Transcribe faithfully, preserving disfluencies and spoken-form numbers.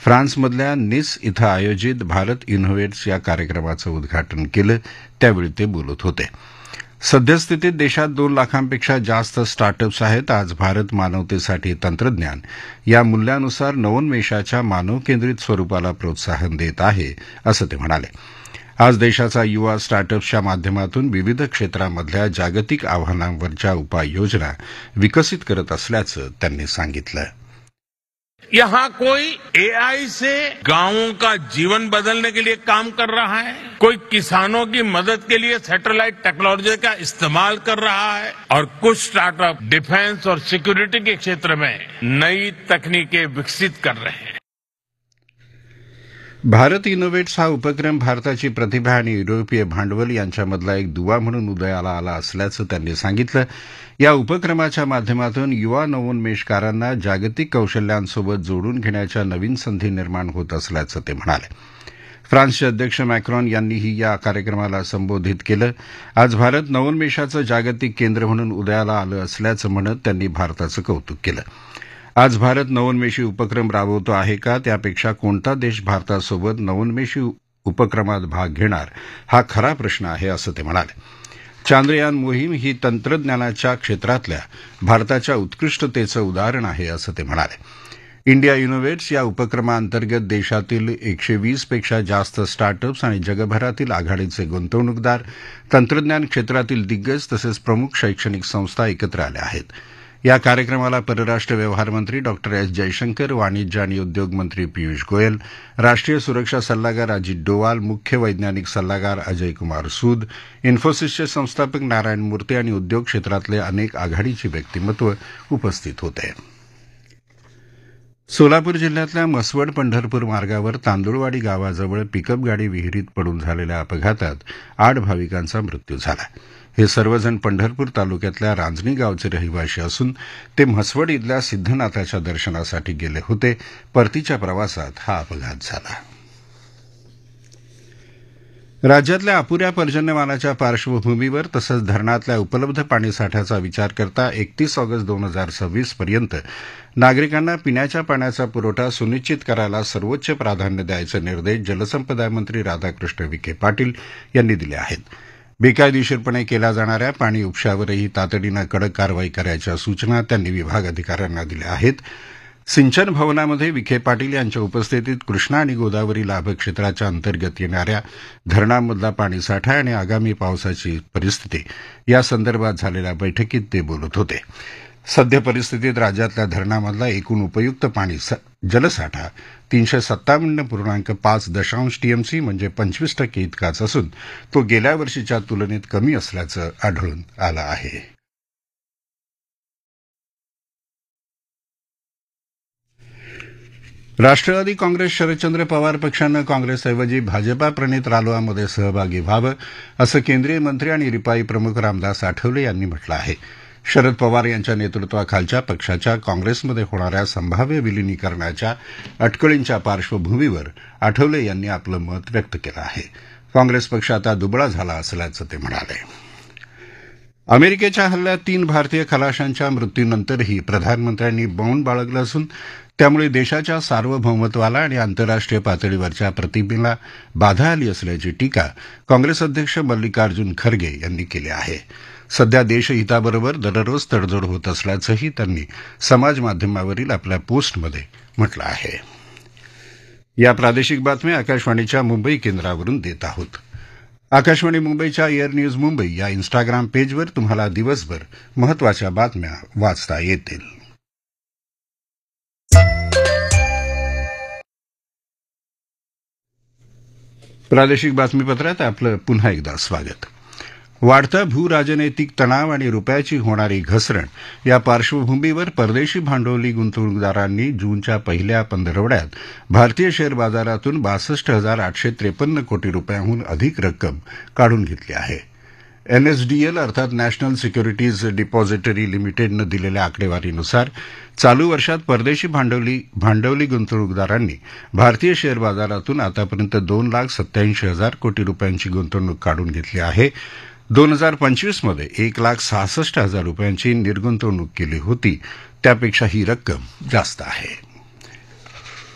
फ्रान्समधल्या निस इथं आयोजित भारत इनोव्हेट्स या कार्यक्रमाचं उद्घाटन केलं त्यावेळी ते बोलत होते. सद्यस्थितीत देशात दोन लाखांपेक्षा जास्त स्टार्टअप्स आहेत. आज भारत मानवतेसाठी तंत्रज्ञान या मूल्यानुसार नवोन्मेषाच्या मानवकेंद्रित स्वरूपाला प्रोत्साहन देत आहे, असं ते म्हणाले. आज देशाचा युवा स्टार्टअप्सच्या माध्यमातून विविध क्षेत्रांमधल्या जागतिक आव्हानांवरच्या उपाययोजना विकसित करत असल्याचं त्यांनी सांगितलं. यहाँ कोई एआई से गांवों का जीवन बदलने के लिए काम कर रहा है, कोई किसानों की मदद के लिए सैटेलाइट टेक्नोलॉजी का इस्तेमाल कर रहा है और कुछ स्टार्टअप डिफेंस और सिक्योरिटी के क्षेत्र में नई तकनीकें विकसित कर रहे हैं. भारत इनोव्हेट्स हा उपक्रम भारताची प्रतिभा आणि युरोपीय भांडवल यांच्यामधला एक दुवा म्हणून उदयाला आला असल्याचं त्यांनी सांगितलं. या उपक्रमाच्या माध्यमातून युवा नवोन्मेषकारांना जागतिक कौशल्यांसोबत जोडून घेण्याच्या नवीन संधी निर्माण होत असल्याचं ते म्हणाले. फ्रान्सचे अध्यक्ष मॅक्रॉन यांनीही या कार्यक्रमाला संबोधित केलं. आज भारत नवोन्मेषाचं जागतिक केंद्र म्हणून उदयाला आलं असल्याचं म्हणत त्यांनी भारताचं कौतुक केलं. आज भारत नवोन्मेषी उपक्रम राबवतो आहे का, त्यापेक्षा कोणता देश भारतासोबत नवोन्मेषी उपक्रमात भाग घेणार हा खरा प्रश्न आहे, असं ते म्हणाले. चांद्रयान मोहीम ही तंत्रज्ञानाच्या क्षेत्रातल्या भारताच्या उत्कृष्टतेचं उदाहरण आहे, असं ते म्हणाले. इंडिया इनोव्हेट्स या उपक्रमाअंतर्गत देशातील एकशे वीस पेक्षा जास्त स्टार्टअप्स आणि जगभरातील आघाडीचे गुंतवणूकदार, तंत्रज्ञान क्षेत्रातील दिग्गज तसेच प्रमुख शैक्षणिक संस्था एकत्र आल्या आहेत. या कार्यक्रमाला परराष्ट्र व्यवहार मंत्री डॉक्टर एस जयशंकर, वाणिज्य आणि उद्योग मंत्री पियुष गोयल, राष्ट्रीय सुरक्षा सल्लागार अजित डोवाल, मुख्य वैज्ञानिक सल्लागार अजय कुमार सूद, इन्फोसिसचे संस्थापक नारायण मूर्ती आणि उद्योग क्षेत्रातले अनेक आघाडीची व्यक्तिमत्व उपस्थित होते. सोलापूर जिल्ह्यातल्या मसवड पंढरपूर मार्गावर तांदुळवाडी गावाजवळ पिकअप गाडी विहिरीत पडून झालेल्या अपघातात आठ भाविकांचा मृत्यू झाला. हे सर्वजण पंढरपूर तालुक्यातल्या रांजणी गावचे रहिवाशी असून ते म्हसवड इथल्या सिद्धनाथाच्या दर्शनासाठी गेले होते. परतीच्या प्रवासात हा अपघात झाला. राज्यातल्या अपुऱ्या पर्जन्यमानाच्या पार्श्वभूमीवर तसंच धरणातल्या उपलब्ध पाणीसाठ्याचा विचार करता एकतीस ऑगस्ट दोन हजार सव्वीस पर्यंत नागरिकांना पिण्याच्या पाण्याचा पुरवठा सुनिश्चित करायला सर्वोच्च प्राधान्य द्यायचे निर्देश जलसंपदा मंत्री राधाकृष्ण विखे पाटील यांनी दिले आहेत. बेकायदेशीरपणे केल्या जाणाऱ्या पाणी उपशावरही तातडीनं कडक कारवाई करायच्या सूचना त्यांनी विभाग अधिकाऱ्यांना दिल्या आहेत. सिंचन भवनामध्ये विखे पाटील यांच्या उपस्थितीत कृष्णा आणि गोदावरी लाभक्षेत्राच्या अंतर्गत येणाऱ्या धरणांमधला पाणीसाठा आणि आगामी पावसाची परिस्थिती या संदर्भात झालेल्या बैठकीत ते बोलत होते. सद्य परिस्थितीत राज्यातल्या धरणामधला एकूण उपयुक्त पाणी जलसाठा तीनशे सत्तावन्न पूर्णांक पाच दशांश टीएमसी म्हणजे पंचवीस टक्के इतकाच असून तो गेल्या वर्षीच्या तुलनेत कमी असल्याचं आढळून आलं आहे. राष्ट्रवादी काँग्रेस शरदचंद्र पवार पक्षानं काँग्रेसऐवजी भाजपा प्रणित रालोआमध्ये सहभागी व्हावं असं केंद्रीय मंत्री आणि रिपाई प्रमुख रामदास आठवले यांनी म्हटलं आहे. शरद पवार यांच्या नेतृत्वाखालच्या पक्षाच्या काँग्रेसमध्ये होणाऱ्या संभाव्य विलिनीकरणाच्या अटकळींच्या पार्श्वभूमीवर आठवले यांनी आपलं मत व्यक्त केलं आहे. काँग्रेस पक्ष आता दुबळा झाला असल्याचं ते म्हणाले. अमेरिकेच्या हल्ल्यात तीन भारतीय खलाशांच्या मृत्यूनंतरही प्रधानमंत्र्यांनी मौन बाळगलं असून त्यामुळे देशाच्या सार्वभौमत्वाला आणि आंतरराष्ट्रीय पातळीवरच्या प्रतिमेला बाधा आली असल्याची टीका काँग्रेस अध्यक्ष मल्लिकार्जुन खरगे यांनी केली आहे. सध्या देशहिताबरोबर दररोज तडजोड होत असल्याचंही त्यांनी समाजमाध्यमावरील आपल्या पोस्टमध्ये म्हटलं आहे. या प्रादेशिक बातम्या आकाशवाणीच्या मुंबई केंद्रावरून देत आहोत. आकाशवाणी मुंबईच्या एअर न्यूज मुंबई या इन्स्टाग्राम पेजवर तुम्हाला दिवसभर महत्त्वाच्या बातम्या वाचता येतील. प्रादेशिक बातमीपत्रात आपलं पुन्हा एकदा स्वागत. वाढता भूराजनैतिक तणाव आणि रुपयाची होणारी घसरण या पार्श्वभूमीवर परदेशी भांडवली गुंतवणूकदारांनी जूनच्या पहिल्या पंधरवड्यात भारतीय शेअर बाजारातून बासष्ट हजार आठशे त्रेपन्न कोटी रुपयांहून अधिक रक्कम काढून घेतली आहे. एनएसडीएल अर्थात नॅशनल सिक्युरिटीज डिपॉझिटरी लिमिटेडनं दिलेल्या आकडेवारीनुसार चालू वर्षात परदेशी भांडवली भांडवली गुंतवणूकदारांनी भारतीय शेअर बाजारातून आतापर्यंत दोन लाख सत्याऐंशी हजार कोटी रुपयांची गुंतवणूक काढून घेतली आहे. दोन हजार पंचवीसमध्ये एक लाख सहासष्ट हजार रुपयांची निर्गुंतवणूक केली होती, त्यापेक्षा ही रक्कम जास्त आहे.